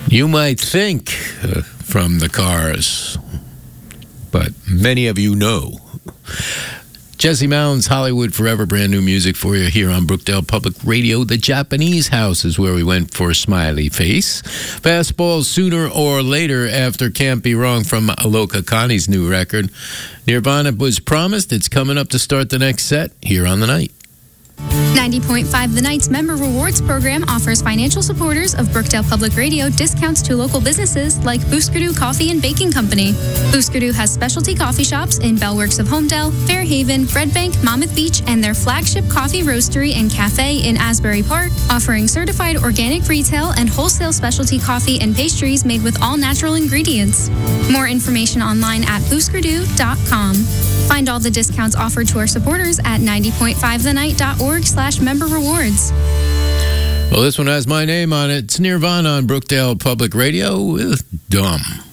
You might think from the Cars, but many of you know. Jesse Mounds, Hollywood Forever, brand new music for you here on Brookdale Public Radio. The Japanese House is where we went for Smiley Face. Fastball Sooner or Later after Can't Be Wrong from Aloka Connie's new record. Nirvana was promised. It's coming up to start the next set here on The Night. 90.5 The Night's Member Rewards Program offers financial supporters of Brookdale Public Radio discounts to local businesses like Booskerdoo Coffee and Baking Company. Booskerdoo has specialty coffee shops in Bellworks of Homedale, Fairhaven, Red Bank, Monmouth Beach, and their flagship coffee roastery and cafe in Asbury Park, offering certified organic retail and wholesale specialty coffee and pastries made with all natural ingredients. More information online at booskerdoo.com. Find all the discounts offered to our supporters at 90.5thenight.org/member rewards. Well, this one has my name on it. It's Nirvana on Brookdale Public Radio with Dumb.